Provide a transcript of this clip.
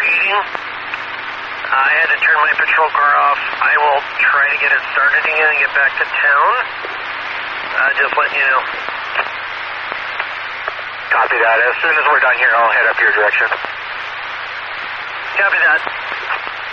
overheating. I had to turn my patrol car off. I will try to get it started again and get back to town. Just letting you know. Copy that. As soon as we're done here, I'll head up your direction. Copy that.